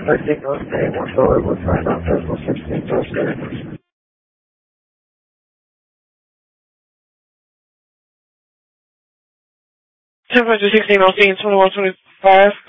Everything okay? We'll go over find out physical 16 okay. Temperature 16 on scene 2125.